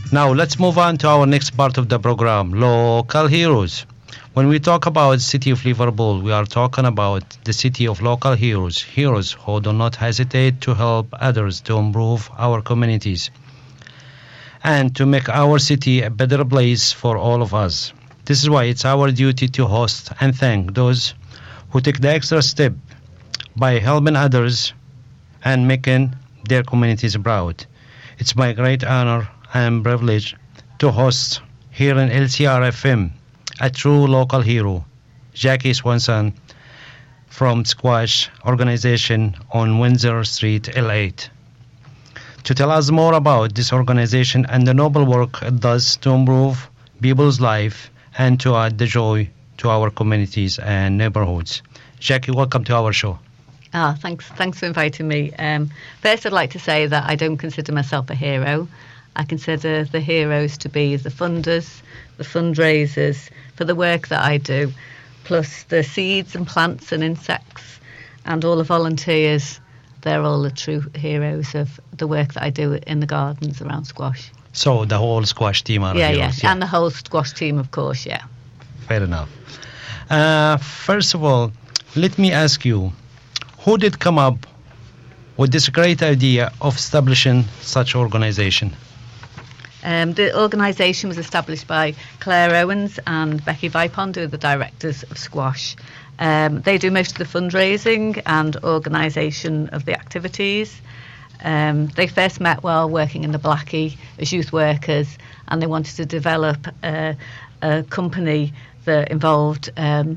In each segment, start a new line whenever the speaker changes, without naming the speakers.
Now let's move on to our next part of the program, local heroes. When we talk about city of Liverpool, we are talking about the city of local heroes, heroes who do not hesitate to help others to improve our communities and to make our city a better place for all of us. This is why it's our duty to host and thank those who take the extra step by helping others and making their communities proud. It's my great honor and privilege to host here in LCR FM a true local hero, Jackie Swanson from Squash Organization on Windsor Street, L8. To tell us more about this organization and the noble work it does to improve people's life and to add the joy to our communities and neighborhoods. Jackie, welcome to our show.
Thanks for inviting me. First, I'd like to say that I don't consider myself a hero. I consider the heroes to be the funders, the fundraisers for the work that I do, plus the seeds and plants and insects and all the volunteers. They're all the true heroes of the work that I do in the gardens around Squash.
So the whole Squash team are heroes?
Yeah, and the whole Squash team, of course, yeah.
Fair enough. First of all, let me ask you, who did come up with this great idea of establishing such organization?
The organisation was established by Claire Owens and Becky Vipond, who are the directors of Squash. They do most of the fundraising and organisation of the activities. They first met while working in the Blackie as youth workers, and they wanted to develop a company that involved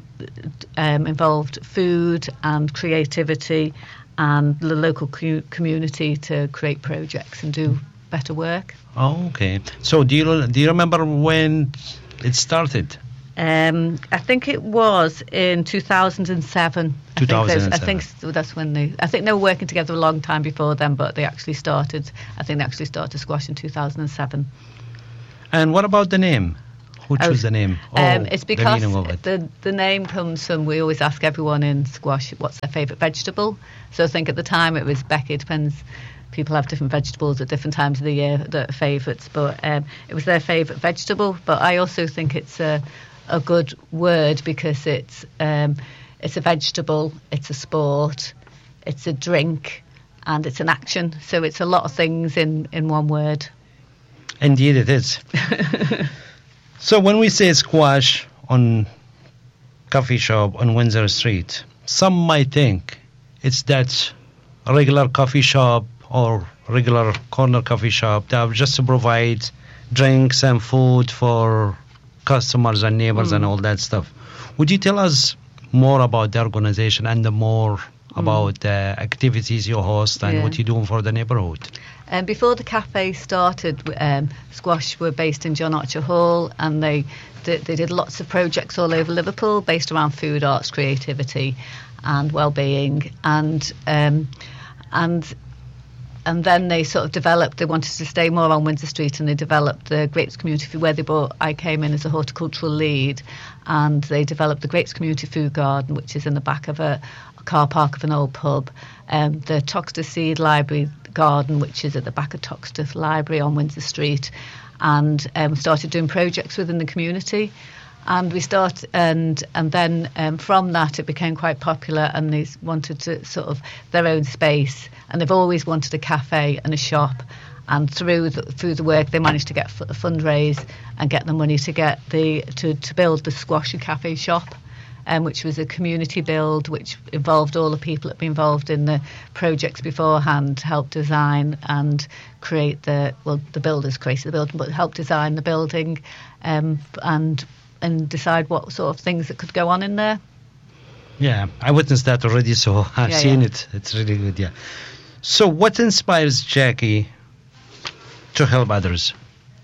food and creativity and the local community to create projects and do better work.
Oh, okay. So do you remember when it started?
I think it was in 2007.
2007.
I think that's when I think they were working together a long time before then, but they actually started Squash in 2007.
And what about the name? Who chose the name?
It's because the name comes from, we always ask everyone in Squash what's their favourite vegetable. So I think at the time it was Becky. It depends. People have different vegetables at different times of the year that are favourites, but it was their favourite vegetable. But I also think it's a good word because it's a vegetable, it's a sport, it's a drink, and it's an action. So it's a lot of things in one word.
Indeed it is. So when we say Squash on coffee shop on Windsor Street, some might think it's that regular coffee shop or regular corner coffee shop that just to provide drinks and food for customers and neighbors and all that stuff. Would you tell us more about the organization and more about the activities you host and what you're doing for the neighborhood?
Before the cafe started, Squash were based in John Archer Hall, and they did lots of projects all over Liverpool based around food, arts, creativity and well-being, and then they sort of developed, they wanted to stay more on Windsor Street, and they developed the Grapes Community Food, where I came in as a horticultural lead, and they developed the Grapes Community Food Garden, which is in the back of a car park of an old pub, the Toxteth Seed Library Garden, which is at the back of Toxteth Library on Windsor Street, and started doing projects within the community. And we then from that it became quite popular, and they wanted to sort of their own space, and they've always wanted a cafe and a shop. And through the work, they managed to get a fundraise and get the money to get to build the Squash and Cafe shop, which was a community build, which involved all the people that had been involved in the projects beforehand, helped design and create the builders created the building, but helped design the building, and decide what sort of things that could go on in there.
Yeah, I witnessed that already, so I've seen it. It's really good, yeah. So what inspires Jackie to help others?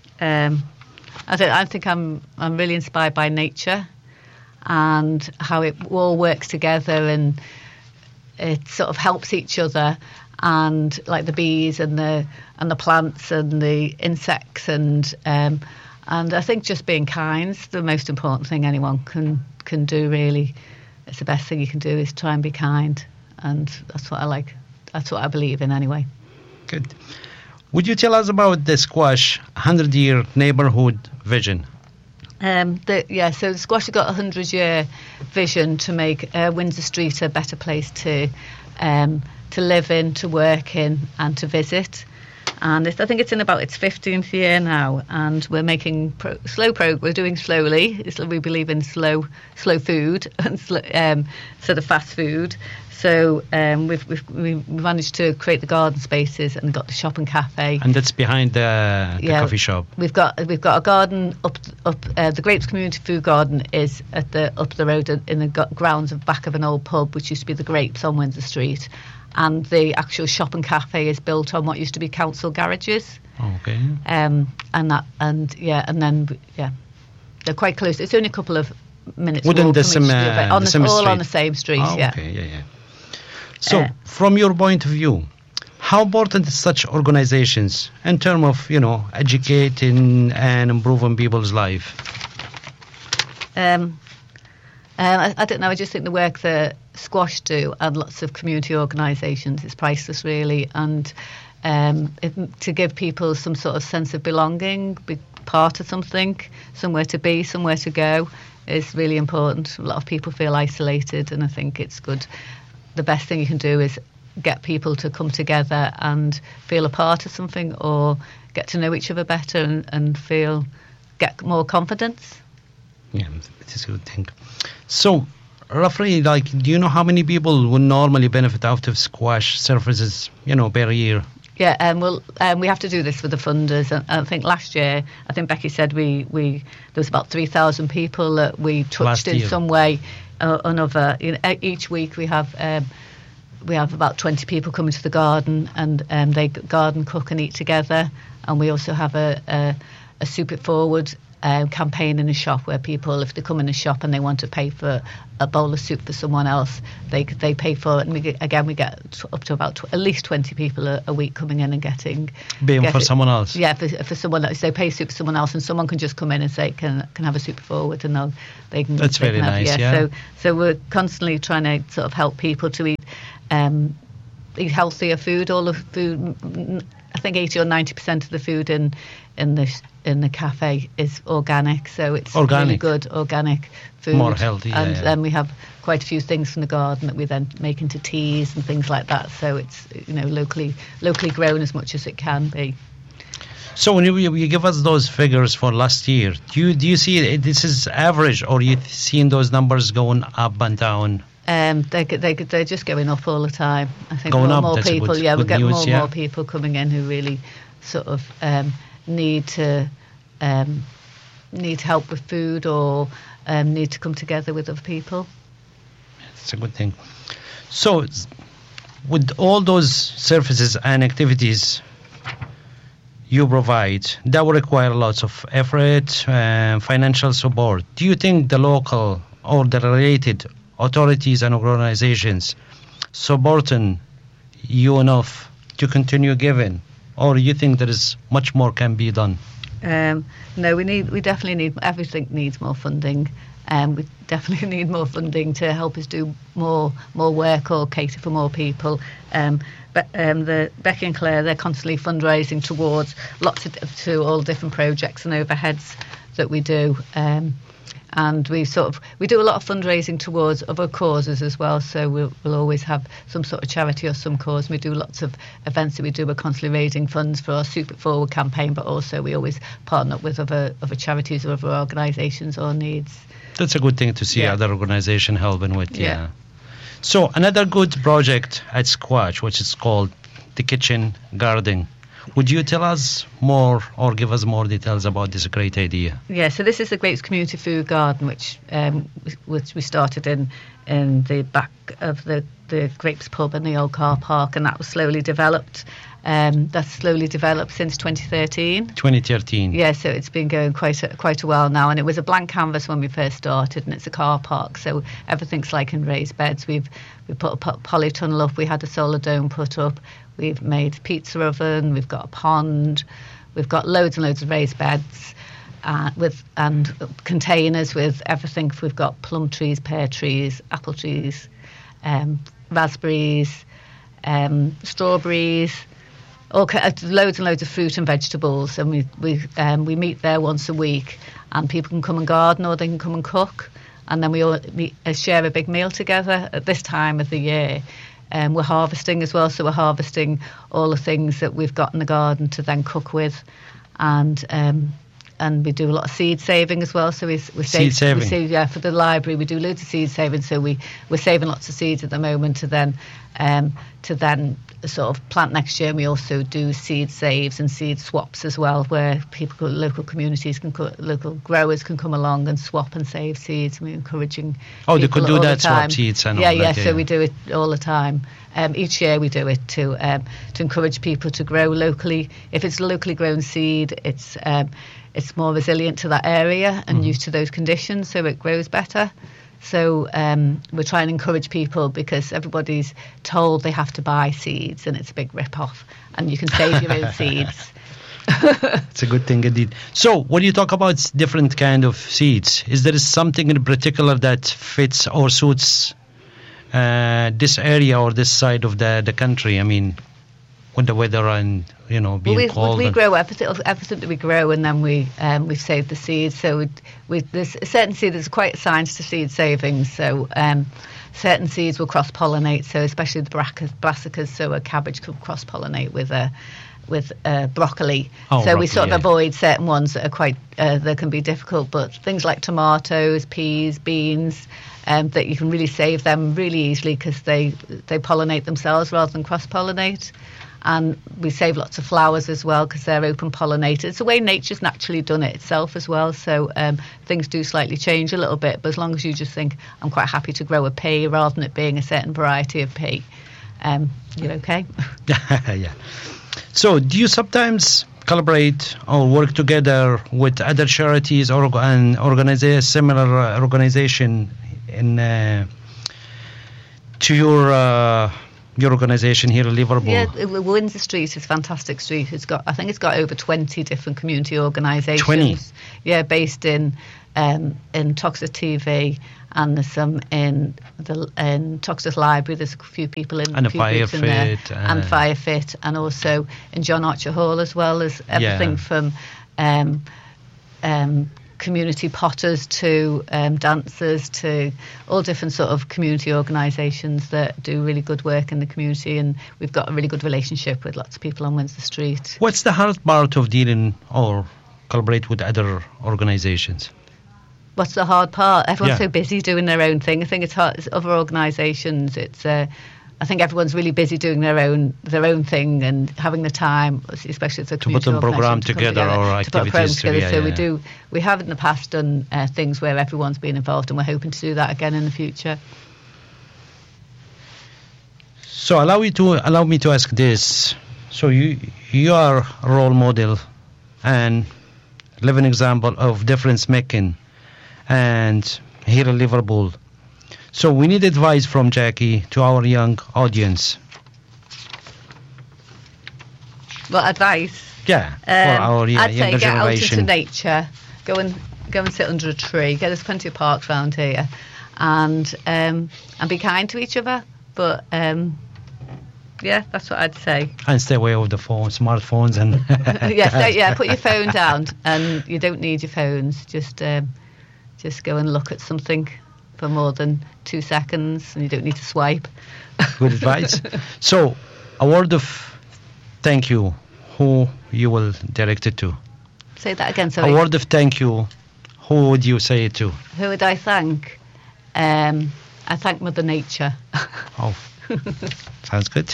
I think I'm really inspired by nature and how it all works together, and it sort of helps each other, and like the bees and the plants and the insects, and I think just being kind is the most important thing anyone can do, really. It's the best thing you can do is try and be kind, and that's what I like. That's what I believe in anyway.
Good. Would you tell us about the Squash 100-year neighborhood vision?
So the Squash has got a 100-year vision to make Windsor Street a better place to live in, to work in, and to visit. And I think it's in about its 15th year now, and we're making we're doing slowly. We believe in slow food and sort of fast food. So we've managed to create the garden spaces and got the shop and cafe.
And that's behind the coffee shop.
We've got a garden up the Grapes Community Food Garden is at up the road in the grounds of back of an old pub, which used to be the Grapes on Windsor Street. And the actual shop and cafe is built on what used to be council garages.
Okay.
And they're quite close. It's only a couple of minutes walk from each other, on the same street.
Okay, yeah. So, from your point of view, how important is such organizations in terms of, educating and improving people's life?
I don't know. I just think the work that Squash do and lots of community organisations is priceless, really. And to give people some sort of sense of belonging, be part of something, somewhere to be, somewhere to go, is really important. A lot of people feel isolated, and I think it's good. The best thing you can do is get people to come together and feel a part of something, or get to know each other better and get more confidence.
Yeah, it is a good thing. So, roughly, do you know how many people would normally benefit out of Squash services, per year?
Yeah, we have to do this for the funders. And I think last year, I think Becky said there was about 3,000 people that we touched in some way or another. Each week we have about 20 people coming to the garden, and they garden, cook, and eat together. And we also have a Soup It Forward campaign in the shop, where people, if they come in the shop and they want to pay for a bowl of soup for someone else, they pay for it, and we get up to about at least 20 people a week coming in and getting
for someone else.
Yeah, for someone else. They pay soup for someone else, and someone can just come in and say, can have a Soup Forward, and they can.
That's very nice. Yeah.
So we're constantly trying to sort of help people to eat healthier food. All the food, I think 80 or 90% of the food in the cafe is organic, so it's really good organic food.
More healthy.
And then we have quite a few things from the garden that we then make into teas and things like that. So it's locally grown as much as it can be.
So when you give us those figures for last year, do you see this is average, or you seeing those numbers going up and down?
They're just going up all the time. I think
more
people.
We're
getting more and more people coming in who really sort of need help with food, or need to come together with other people.
It's a good thing. So, with all those services and activities you provide, that will require lots of effort, financial support. Do you think the local or the related authorities and organizations supporting you enough to continue giving, or you think there is much more can be done?
No, we definitely need, everything needs more funding. We definitely need more funding to help us do more work or cater for more people. But the Becky and Claire, they're constantly fundraising towards to all different projects and overheads that we do. And we do a lot of fundraising towards other causes as well. So we'll always have some sort of charity or some cause. We do lots of events that we do. We're constantly raising funds for our Soup It Forward campaign, but also we always partner up with other charities or other organisations or needs.
That's a good thing to see other organisations helping with. Yeah. So another good project at Squash, which is called the Kitchen Garden. Would you tell us more or give us more details about this great idea?
Yeah, so this is the Grapes Community Food Garden, which we started in the back of the Grapes pub in the old car park, and that was slowly developed. That's slowly developed since 2013.
2013.
Yeah, so it's been going quite a while now, and it was a blank canvas when we first started, and it's a car park, so everything's like in raised beds. We've put a polytunnel up, we had a solar dome put up, we've made a pizza oven, we've got a pond, we've got loads and loads of raised beds and containers with everything. We've got plum trees, pear trees, apple trees, raspberries, strawberries, loads and loads of fruit and vegetables, and we meet there once a week, and people can come and garden or they can come and cook, and then we all share a big meal together at this time of the year. We're harvesting as well, so we're harvesting all the things that we've got in the garden to then cook with, and we do a lot of seed saving as well. So we
seed saving.
We save, for the library. We do loads of seed saving. So we're saving lots of seeds at the moment to then sort of plant next year. And we also do seed saves and seed swaps as well, where local communities local growers can come along and swap and save seeds. And we're encouraging.
Oh, they could do that, swap seeds and all that.
Yeah. So we do it all the time. Each year we do it to encourage people to grow locally. If it's locally grown seed, it's more resilient to that area and used to those conditions, so it grows better. So we're trying to encourage people, because everybody's told they have to buy seeds, and it's a big rip-off, and you can save your own seeds.
It's a good thing indeed. So when you talk about different kind of seeds, is there something in particular that fits or suits this area or this side of the country? I mean, with the weather and being cold.
We grow everything that we grow, and then we've saved the seeds. So there's a certain seed. There's quite a science to seed saving. So certain seeds will cross pollinate. So especially the brassicas. So a cabbage could cross pollinate with broccoli. So
broccoli,
we sort of avoid certain ones that are quite that can be difficult. But things like tomatoes, peas, beans. That you can really save them really easily, because they pollinate themselves rather than cross pollinate. And we save lots of flowers as well, because they're open pollinated. It's the way nature's naturally done it itself as well. So things do slightly change a little bit, but as long as you just think, I'm quite happy to grow a pea rather than it being a certain variety of pea, you're okay.
Yeah. So do you sometimes collaborate or work together with other charities or similar organization to your organisation here in Liverpool?
Yeah, Windsor Street is a fantastic street. I think it's got over 20 different community organisations.
20?
Yeah, based in Toxteth TV, and there's some in Toxteth Library. There's a few people in,
and
a few groups in there,
and
Firefit, and also in John Archer Hall as well. There's everything from community potters to dancers to all different sort of community organisations that do really good work in the community, and we've got a really good relationship with lots of people on Windsor Street.
What's the hard part of dealing or collaborate with other organisations?
What's the hard part? Everyone's so busy doing their own thing. I think it's hard. It's other organisations, I think everyone's really busy doing their own thing and having the time, especially as a community
to put a program together or activities
together. So we have in the past done things where everyone's been involved, and we're hoping to do that again in the future.
So allow me to ask this. So you are a role model and living example of difference making, and here in Liverpool. So we need advice from Jackie to our young audience.
What advice?
Yeah, for our
I'd say
younger
get
generation.
out into nature. Go and sit under a tree. There's plenty of parks around here, and be kind to each other. But yeah, that's what I'd say.
And stay away with the smartphones and.
Put your phone down, and you don't need your phones. Just go and look at something for more than 2 seconds, and you don't need to swipe.
Good advice. So, a word of thank you. Who you will direct it to?
Say that again, sorry.
A word of thank you. Who would you say it to?
Who would I thank? I thank Mother Nature.
Oh, sounds good.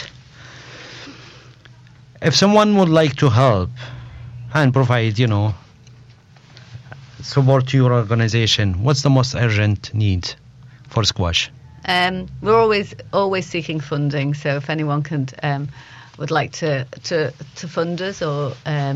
If someone would like to help and provide, support to your organisation, what's the most urgent need for Squash?
We're always seeking funding. So if anyone would like to fund us or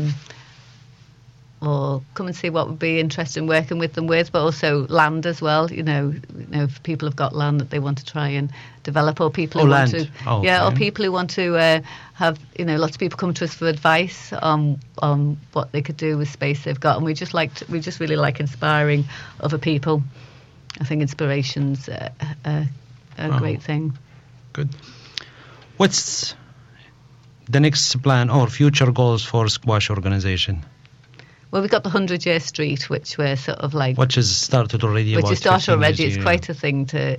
come and see what would be interested in working with them with, but also land as well. If people have got land that they want to try and develop, or people who want to, or people who want to have, lots of people come to us for advice on what they could do with space they've got, and we just really like inspiring other people. I think inspiration's a great thing.
Good. What's the next plan or future goals for squash organization?
Well, we've got the 100-year street, which we're sort of like...
Which has started already.
Which has started already.
Years,
it's quite a thing to,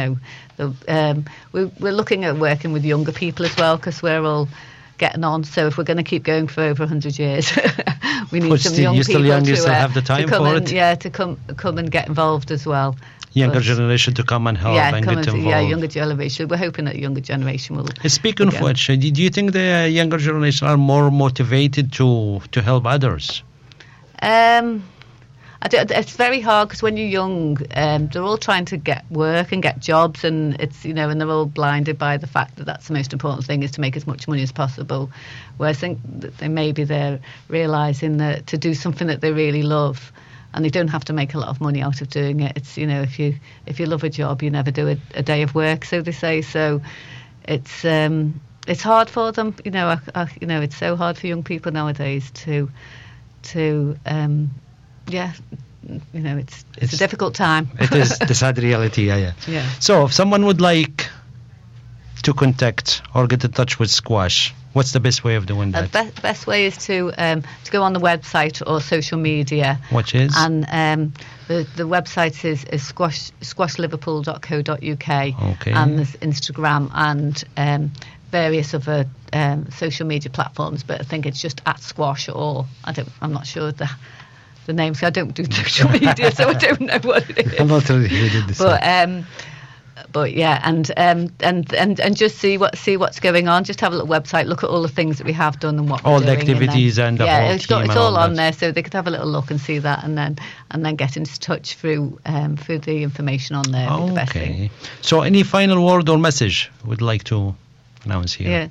we're looking at working with younger people as well, because we're all getting on. So if we're going to keep going for over 100 years, we need some young people
to have the time for it.
Yeah, to come and get involved as well.
Younger generation to come and help and get involved.
Yeah, younger generation. We're hoping that the younger generation will.
Speaking of which, do you think the younger generation are more motivated to help others?
It's very hard because when you're young, they're all trying to get work and get jobs, and it's and they're all blinded by the fact that that's the most important thing, is to make as much money as possible. Whereas I think that they're realising that to do something that they really love, and they don't have to make a lot of money out of doing it. It's if you love a job, you never do a day of work, so they say. So it's hard for them. It's so hard for young people nowadays to it's a difficult time.
It is the sad reality. Yeah. So if someone would like to contact or get in touch with Squash, what's the best way of doing that?
The best way is to go on the website or social media.
Which is?
And the website is squashliverpool.co.uk.
Okay.
And there's Instagram and various other social media platforms, but I think it's just at Squash, or I'm not sure the name, so I don't do social media, so I don't know what it is.
I'm not really good at this.
But yeah, and just see what's going on. Just have a little website, look at all the things that we have done and what
all
we're
the
doing,
activities and the whole team.
It's all on there, so they could have a little look and see that, and then get in touch through the information on there.
Okay.
The best thing.
So, any final word or message would like to announce here?
Yeah.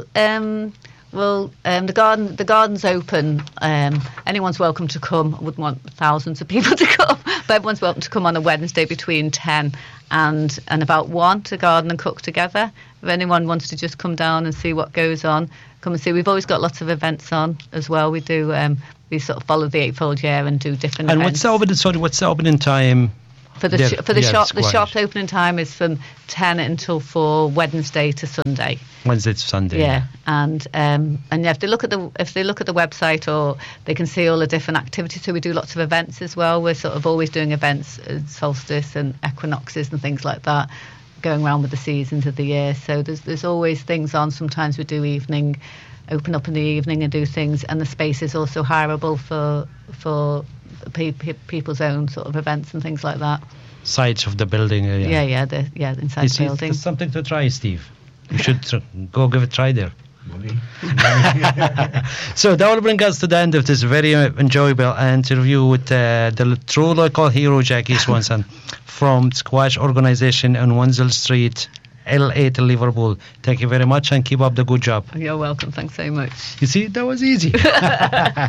The garden's open. Anyone's welcome to come. I wouldn't want thousands of people to come, but everyone's welcome to come on a Wednesday between 10 and about 1 to garden and cook together. If anyone wants to just come down and see what goes on, come and see. We've always got lots of events on as well. We do. We sort of follow the Eightfold Year and do different events.
And what's the opening time?
For the shop, the shop's opening time is from 10 until 4, Wednesday to Sunday.
Wednesday to Sunday.
Yeah, and if they look at the website, or they can see all the different activities. So we do lots of events as well. We're sort of always doing events, solstice and equinoxes and things like that, going around with the seasons of the year. So there's always things on. Sometimes we do open up in the evening and do things, and the space is also hireable for people's own sort of events and things like that.
Sides of the building.
Inside the building.
It's something to try, Steve. You should go give it a try there. So that will bring us to the end of this very enjoyable interview with the true local hero, Jackie Swanson, from Squash Organization on Wenzel Street, L8 in Liverpool. Thank you very much and keep up the good job.
You're welcome. Thanks so much.
You see, that was easy.